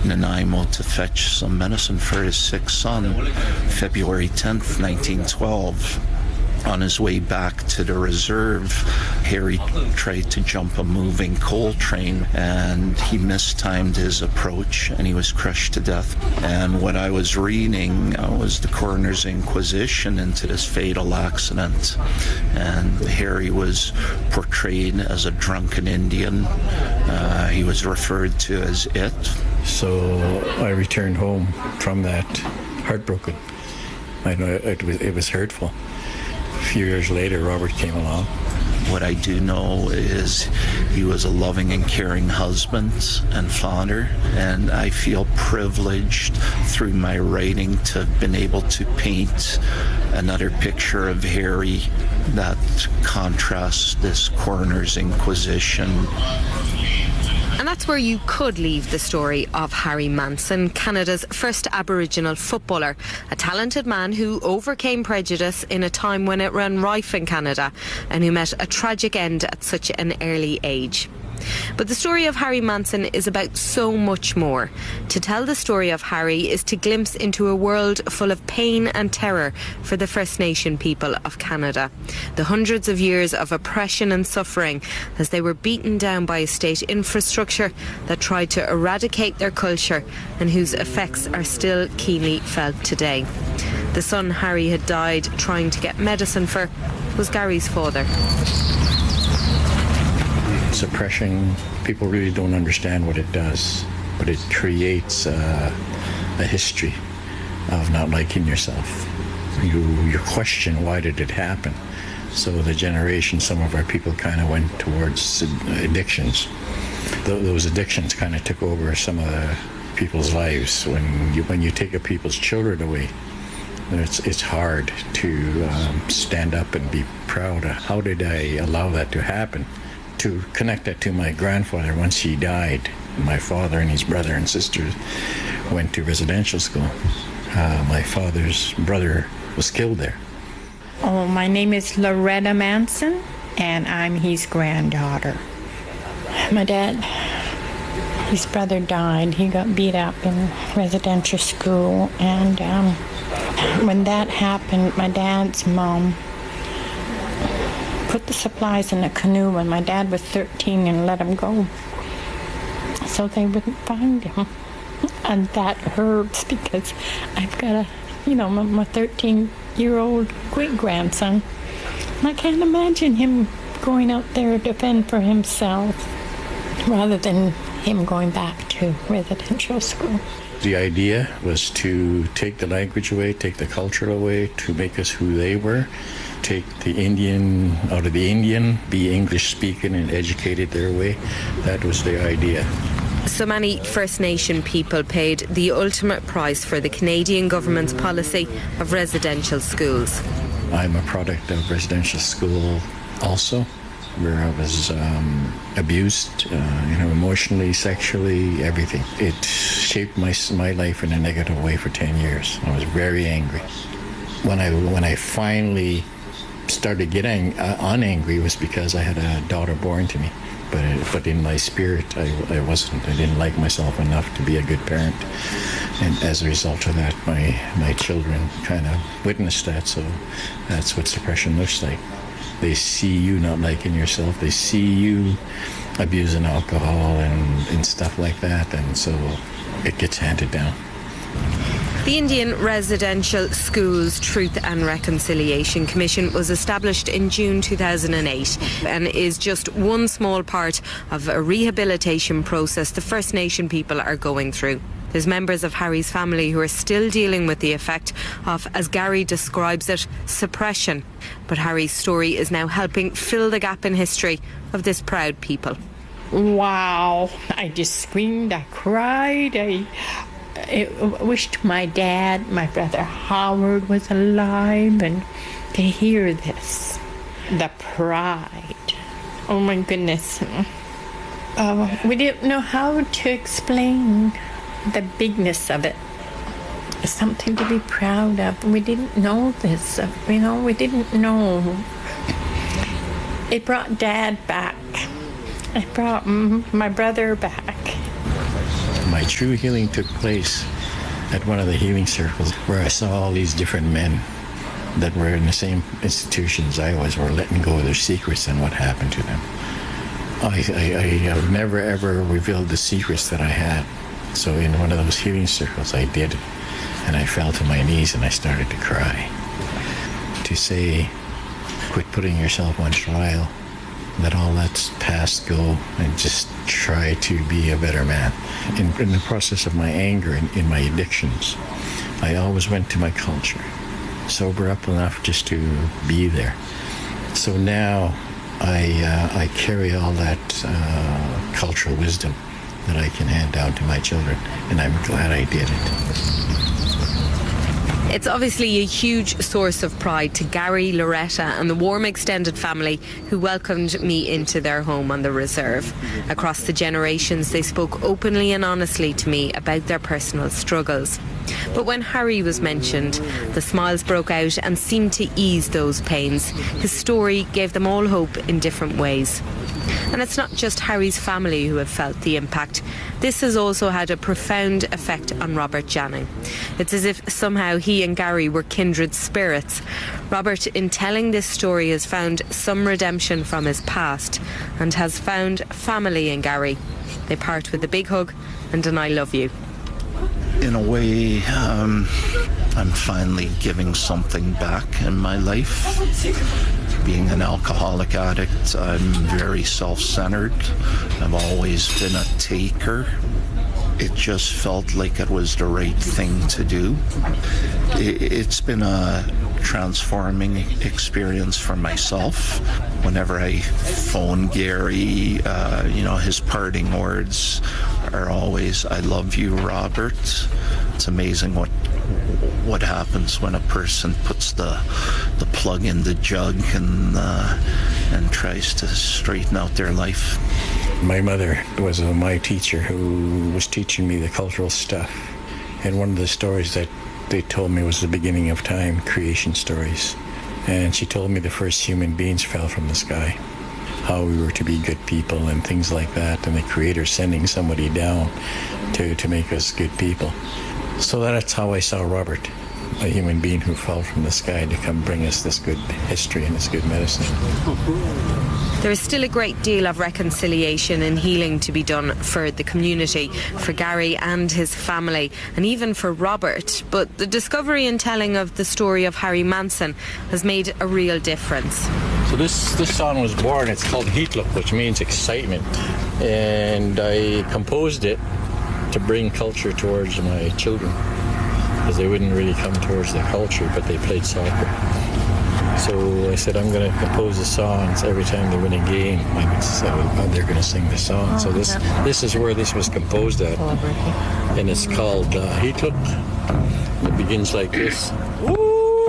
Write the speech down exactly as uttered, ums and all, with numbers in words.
Nanaimo to fetch some medicine for his sick son, February tenth, nineteen twelve. On his way back to the reserve, Harry tried to jump a moving coal train, and he mistimed his approach, and he was crushed to death. And what I was reading uh, was the coroner's inquisition into this fatal accident, and Harry was portrayed as a drunken Indian. Uh, he was referred to as it. So I returned home from that heartbroken. I know it was, it was hurtful. A few years later, Robert came along. What I do know is he was a loving and caring husband and father, and I feel privileged through my writing to have been able to paint another picture of Harry that contrasts this coroner's inquisition. And that's where you could leave the story of Harry Manson, Canada's first Aboriginal footballer, a talented man who overcame prejudice in a time when it ran rife in Canada and who met a tragic end at such an early age. But the story of Harry Manson is about so much more. To tell the story of Harry is to glimpse into a world full of pain and terror for the First Nation people of Canada. The hundreds of years of oppression and suffering as they were beaten down by a state infrastructure that tried to eradicate their culture and whose effects are still keenly felt today. The son Harry had died trying to get medicine for was Gary's father. Suppression, people really don't understand what it does, but it creates uh, a history of not liking yourself. You, you question, why did it happen? So the generation, some of our people kind of went towards addictions. Th- those addictions kind of took over some of the people's lives. When you, when you take a people's children away, it's, it's hard to um, stand up and be proud of how did I allow that to happen. To connect that to my grandfather, once he died, my father and his brother and sisters went to residential school. Uh, my father's brother was killed there. Oh, my name is Loretta Manson, and I'm his granddaughter. My dad, his brother died. He got beat up in residential school, and um, when that happened, my dad's mom put the supplies in a canoe when my dad was thirteen and let him go so they wouldn't find him. And that hurts because I've got a, you know, my thirteen-year-old great-grandson. And I can't imagine him going out there to fend for himself rather than him going back to residential school. The idea was to take the language away, take the culture away, to make us who they were, take the Indian out of the Indian, be English-speaking and educated their way. That was the idea. So many First Nation people paid the ultimate price for the Canadian government's policy of residential schools. I'm a product of residential school also, where I was um, abused, uh, you know, emotionally, sexually, everything. It shaped my my life in a negative way for ten years. I was very angry. When I when I finally started getting uh, unangry was because I had a daughter born to me. But but in my spirit, I, I wasn't. I didn't like myself enough to be a good parent. And as a result of that, my, my children kind of witnessed that. So that's what suppression looks like. They see you not liking yourself. They see you abusing alcohol and, and stuff like that. And so it gets handed down. The Indian Residential Schools Truth and Reconciliation Commission was established in June two thousand eight and is just one small part of a rehabilitation process the First Nation people are going through. There's members of Harry's family who are still dealing with the effect of, as Gary describes it, suppression. But Harry's story is now helping fill the gap in history of this proud people. Wow. I just screamed, I cried, I... I wished my dad, my brother Howard was alive, and to hear this, the pride. Oh my goodness. Uh, we didn't know how to explain the bigness of it. It's something to be proud of. We didn't know this, you know, we didn't know. It brought Dad back. It brought my brother back. My true healing took place at one of the healing circles where I saw all these different men that were in the same institutions I was, were letting go of their secrets and what happened to them. I, I, I have never ever revealed the secrets that I had. So in one of those healing circles I did it, and I fell to my knees and I started to cry. To say, quit putting yourself on trial, let all that's past go and just try to be a better man. In, in the process of my anger and in my addictions, I always went to my culture, sober up enough just to be there. So now I uh, I carry all that uh, cultural wisdom that I can hand down to my children, and I'm glad I did it. It's obviously a huge source of pride to Gary, Loretta and the warm extended family who welcomed me into their home on the reserve. Across the generations, they spoke openly and honestly to me about their personal struggles. But when Harry was mentioned, the smiles broke out and seemed to ease those pains. His story gave them all hope in different ways. And it's not just Harry's family who have felt the impact. This has also had a profound effect on Robert Janning. It's as if somehow he and Gary were kindred spirits. Robert, in telling this story, has found some redemption from his past and has found family in Gary. They part with a big hug and an I love you. In a way, um, I'm finally giving something back in my life. Being an alcoholic addict, I'm very self-centered. I've always been a taker. It just felt like it was the right thing to do. It's been a transforming experience for myself. Whenever I phone Gary, uh, you know, his parting words are always, I love you, Robert. It's amazing what what happens when a person puts the the plug in the jug and uh, and tries to straighten out their life. My mother was uh, my teacher who was teaching me the cultural stuff. And one of the stories that they told me was the beginning of time, creation stories. And she told me the first human beings fell from the sky, how we were to be good people and things like that, and the Creator sending somebody down to, to make us good people. So that's how I saw Robert, a human being who fell from the sky to come bring us this good history and this good medicine. There is still a great deal of reconciliation and healing to be done for the community, for Gary and his family, and even for Robert. But the discovery and telling of the story of Harry Manson has made a real difference. So this, this song was born, it's called Heatlup, which means excitement. And I composed it to bring culture towards my children, because they wouldn't really come towards the culture, but they played soccer. So I said, I'm going to compose the songs every time they win a game. I would say, oh, they're going to sing the song. Oh, so this yeah. this is where this was composed at. And it's called uh, Heatlup. It begins like this. Woo!